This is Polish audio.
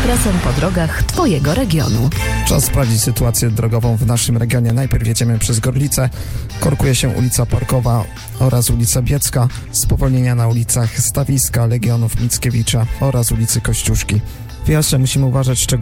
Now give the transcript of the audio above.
ekspresem po drogach Twojego regionu. Czas sprawdzić sytuację drogową w naszym regionie. Najpierw jedziemy przez Gorlice. Korkuje się ulica Parkowa oraz ulica Biecka. Spowolnienia na ulicach Stawiska, Legionów Mickiewicza oraz ulicy Kościuszki. W Jastrze musimy uważać szczególnie